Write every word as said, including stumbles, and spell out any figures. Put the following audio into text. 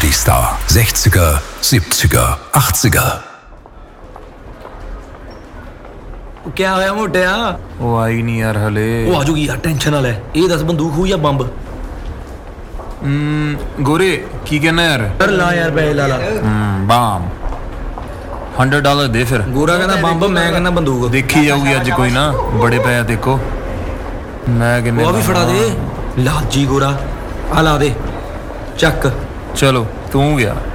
Comedy-Star. sechziger, siebziger, achtziger. क्या होया मोटिया? ਉਹ ਆਈ ਨਹੀਂ ਯਾਰ ਹਲੇ। ਉਹ ਆ ਜੂਗੀ ਯਾਰ, ਟੈਨਸ਼ਨ ਨਾ ਲੈ। ਇਹ ਦੱਸ ਬੰਦੂਕ ਹੋਈ ਜਾਂ ਬੰਬ? ਗੋਰੇ ਕੀ ਕਹਿਣਾ ਯਾਰ? ਕਰ ਲਾ ਯਾਰ ਪੈਸੇ ਲਾ ਲਾ। ਬਾਮ ਹੰਡਰਡ ਡਾਲਰ ਦੇ ਫਿਰ। ਗੋਰਾ ਕਹਿੰਦਾ ਬੰਬ, ਮੈਂ ਕਹਿੰਦਾ ਬੰਦੂਕ। ਦੇਖੀ ਜਾਊਗੀ ਅੱਜ ਕੋਈ ਨਾ, ਬੜੇ ਪਏ ਦੇਖੋ। ਮੈਂ ਕਿੰਨੇ ਉਹ ਵੀ ਫੜਾ ਦੇ ਲਾਲਜੀ ਗੋਰਾ, ਆ ਲਾ ਦੇ ਚੱਕ। ਚਲੋ ਤੂੰ ਗਿਆ।